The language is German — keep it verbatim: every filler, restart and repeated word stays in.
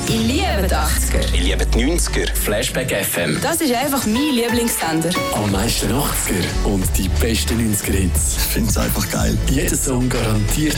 Ich liebe die achtziger. Ich liebe die neunziger. Flashback F M. Das ist einfach mein Lieblingssender. Am meisten achtziger und die besten neunziger Hits. Ich finde es einfach geil. Jeder Song garantiert